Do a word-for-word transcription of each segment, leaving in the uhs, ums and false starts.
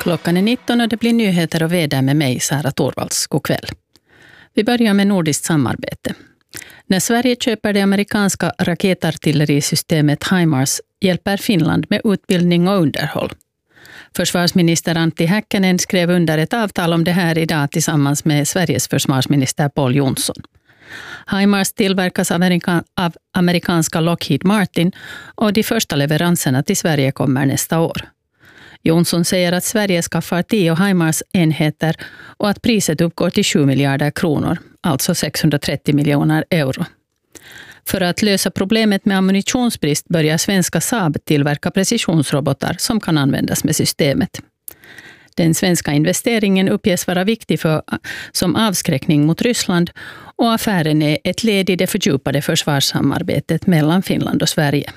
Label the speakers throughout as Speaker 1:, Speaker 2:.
Speaker 1: Klockan är nitton och det blir nyheter och väder med mig, Sara Torvalds. God kväll. Vi börjar med nordiskt samarbete. När Sverige köper det amerikanska raketartillerisystemet HIMARS hjälper Finland med utbildning och underhåll. Försvarsminister Antti Häkkänen skrev under ett avtal om det här idag tillsammans med Sveriges försvarsminister Pål Jonsson. HIMARS tillverkas av, amerika- av amerikanska Lockheed Martin och de första leveranserna till Sverige kommer nästa år. Jonsson säger att Sverige skaffar tio HIMARS-enheter och att priset uppgår till sju miljarder kronor, alltså sexhundratrettio miljoner euro. För att lösa problemet med ammunitionsbrist börjar svenska Saab tillverka precisionsrobotar som kan användas med systemet. Den svenska investeringen uppges vara viktig för, som avskräckning mot Ryssland och affären är ett led i det fördjupade försvarssamarbetet mellan Finland och Sverige.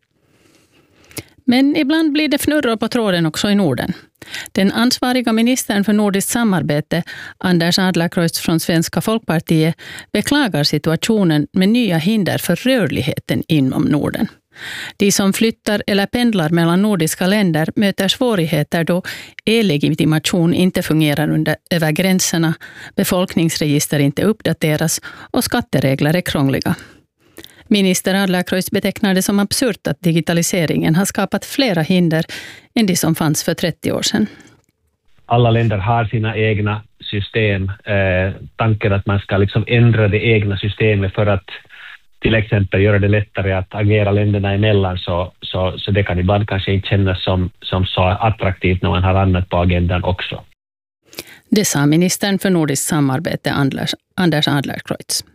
Speaker 1: Men ibland blir det fnurror på tråden också i Norden. Den ansvariga ministern för nordiskt samarbete, Anders Adlercreutz från Svenska Folkpartiet, beklagar situationen med nya hinder för rörligheten inom Norden. De som flyttar eller pendlar mellan nordiska länder möter svårigheter då e-legitimation inte fungerar under, över gränserna, befolkningsregister inte uppdateras och skatteregler är krångliga. Minister Adlercreutz betecknar det som absurt att digitaliseringen har skapat flera hinder än de som fanns för trettio år sedan.
Speaker 2: Alla länder har sina egna system. Eh, tanken att man ska liksom ändra det egna systemet för att till exempel göra det lättare att agera länderna emellan, så, så, så det kan ibland kanske inte kännas som, som så attraktivt när man har annat på agendan också.
Speaker 1: Det sa ministern för nordiskt samarbete Anders, Anders Adlercreutz.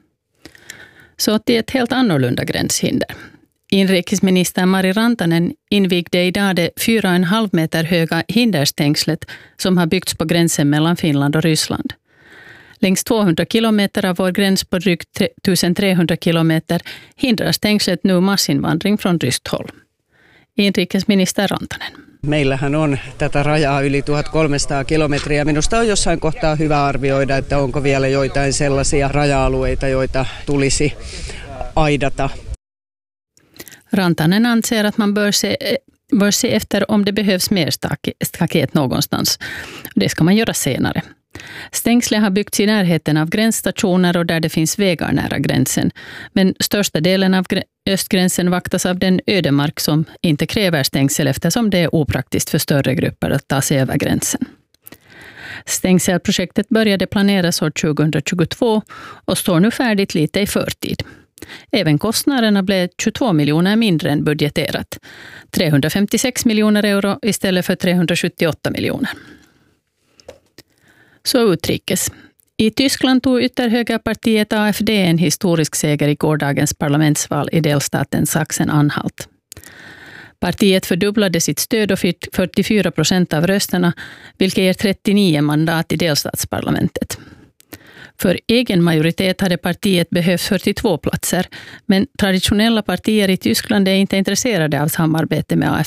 Speaker 1: Så till ett helt annorlunda gränshinder. Inrikesminister Mari Rantanen invigde idag det fyra komma fem meter höga hinderstängslet som har byggts på gränsen mellan Finland och Ryssland. Längs tvåhundra kilometer av vår gräns på drygt tusentrehundra kilometer hindrar stängslet nu massinvandring från ryskt håll. Inrikesminister Rantanen.
Speaker 3: Meillähän on tätä rajaa yli tuhatkolmesataa kilometriä. Minusta on jossain kohtaa hyvä arvioida, että onko vielä joitain sellaisia raja-alueita, joita tulisi aidata.
Speaker 1: Rantanen anser att man bör se, bör se efter om det behövs mer staket någonstans. Det ska man göra senare. Stängslet har byggts i närheten av gränsstationer och där det finns vägar nära gränsen. Men största delen av östgränsen vaktas av den ödemark som inte kräver stängsel eftersom det är opraktiskt för större grupper att ta sig över gränsen. Stängselprojektet började planeras år tjugohundratjugotvå och står nu färdigt lite i förtid. Även kostnaderna blev tjugotvå miljoner mindre än budgeterat. trehundrafemtiosex miljoner euro istället för trehundrasjuttioåtta miljoner. Så utrikes. I Tyskland tog ytterhögerpartiet A F D en historisk seger i gårdagens parlamentsval i delstaten Sachsen-Anhalt. Partiet fördubblade sitt stöd och fick fyrtiofyra procent av rösterna, vilket ger trettionio mandat i delstatsparlamentet. För egen majoritet hade partiet behövt fyrtiotvå platser, men traditionella partier i Tyskland är inte intresserade av samarbete med A F